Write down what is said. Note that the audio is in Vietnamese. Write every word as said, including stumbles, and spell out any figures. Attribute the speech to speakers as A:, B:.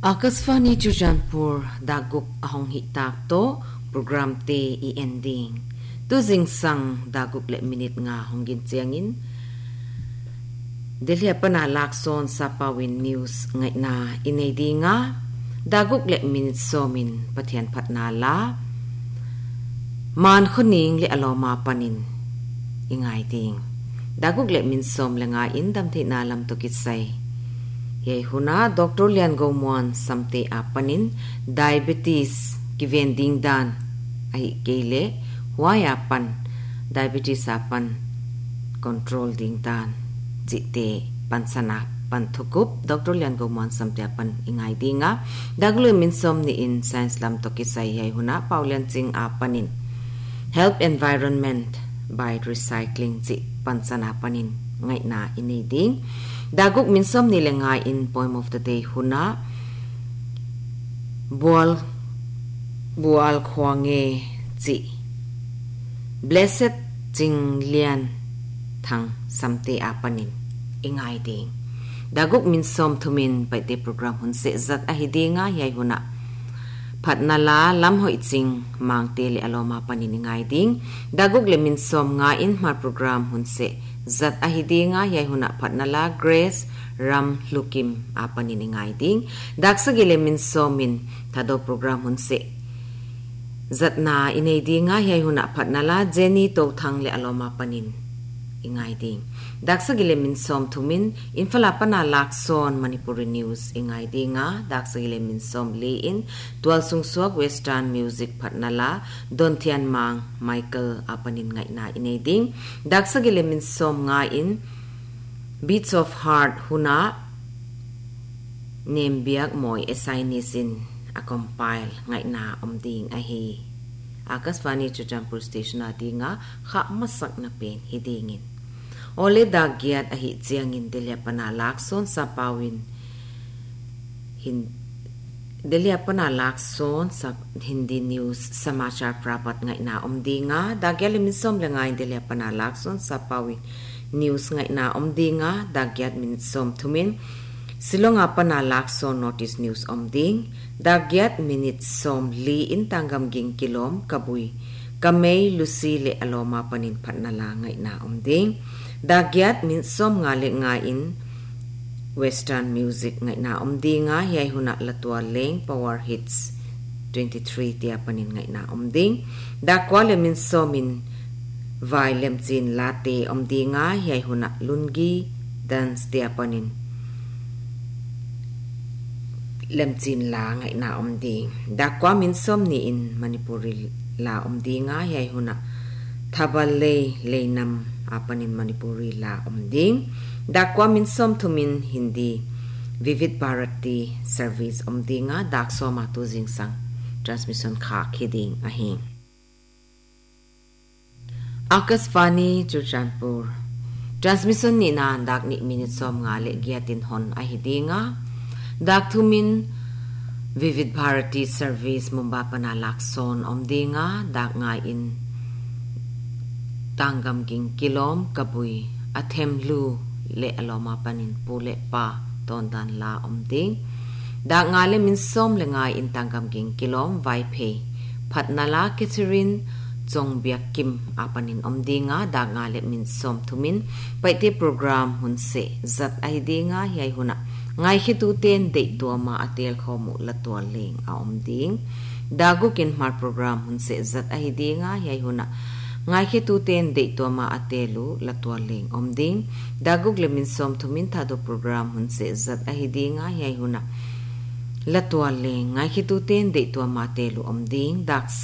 A: Akasvani Chujanpur daguk ahong hitak to program te i ending tu jing sang daguk le minute nga hongin chiangin Delhi pana lakson sapawin news ngai na inedi nga daguk le minute somin pathian phatna la man khoning le aloma panin ingai ting daguk le min som le nga in dam the na lam to kisai Ye huna Doctor Lian Gomwan samte apanin diabetes kiven ding dan ai kele waya pan diabetes apan control ding dan jite pansana panthukup Doctor Lian Gomwan samte apan ingai dinga daglu min som ni in science lam to kisai ye huna paulian ching apanin help environment by recycling ji pansana panin ngai na ini ding Daguk minsom ni lengai in poem of the day huna bual bual khwange chi blessed jing lian thang samte apanin ingai ding daguk minsom thumin paite program hun se zat a hidinga yai huna phatnala lam hoi ching mangte le aloma panin ingai ding daguk le minsom nga in mar program hun se Zat ahidinga yai huna phatnala Grace Ram Lukim apanin ingai ding daksagile min somin thado program hunse zatna inei dinga yai huna phatnala Jenny to thang le aloma panin ingai ding daksagile min som thumin infala pana lakson Manipuri news ingai dinga daksagile min som le in twal sungswak western music phatnala Donthian Mang Michael apanin ngai na inei ding daksagile min som nga in beats of heart huna name biak moi assignees a compile ngai na omding a hi Akasvani Chujanpur station adinga kha masak na pen hidingin Ole dagyat ahi chiangin delia pana lakson sapawin hin delia pana lakson sap Hindi news samachar prapat ngai na omdinga dagyal min som lengai delia pana lakson sapawin news ngai na omdinga dagyat min som thumin silonga pana lakson notice news omding dagyat minute som li in tangam ging kilom kabui kamei lucy le aloma panin phatnala ngai na omding dagyat min som nga le nga in western music ngai na omdi nga yai huna latwa leng power hits twenty-three tia panin ngai na omding da kwale min somin vai lem chin late omdi nga yai huna lungi dance tia panin lem chin la ngai na omdi da kwa min som ni in Manipuri la omdi nga yai huna thabale leinam apanin Manipuri la omding dakwa min som thumin Hindi Vivid Bharati service omdinga daksoma tu jingsang transmission kha khiding ahi Akasvani Chujanpur transmission ni na dak ni minute som nga le giatin hon ahidinga dak thumin Vivid Bharati service mumbapana lakson omdinga dak nga in Tangam ging kilom kabui athem lu le aloma panin pule pa ton dan la omding da ngale min som le ngai in tangam ging kilom vai phe phatnala Catherine chongbiak kim apanin omdinga da ngale min som thumin paite program hunse zat aidinga yai huna ngai khitu ten de to ma atel khomu la to leng a omding dagu kin mar program hunse zat aidinga yai huna ngai khe tu ten de to ma atelu latwa leng omding daguk le min som thumin thado program hunse zat ahidinga yai huna latwa leng ngai khe tu ten de to ma telu omding dak